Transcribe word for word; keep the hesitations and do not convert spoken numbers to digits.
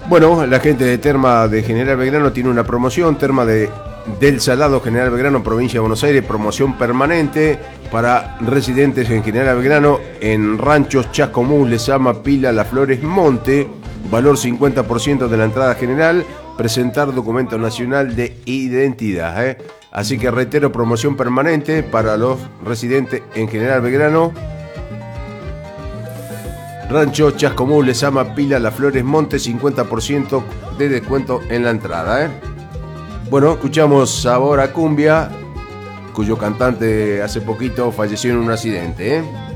Bueno, la gente de Terma de General Belgrano tiene una promoción, Terma de, del Salado General Belgrano, provincia de Buenos Aires, promoción permanente para residentes en General Belgrano, en Ranchos Chascomús, Lezama, Pila, Las Flores, Monte, valor cincuenta por ciento de la entrada general, presentar documento nacional de identidad. ¿eh? Así que reitero, promoción permanente para los residentes en General Belgrano, Rancho Chascomús, Lezama, Pila, Las Flores, Monte, cincuenta por ciento de descuento en la entrada. ¿eh? Bueno, escuchamos Sabor a Cumbia, cuyo cantante hace poquito falleció en un accidente. ¿eh?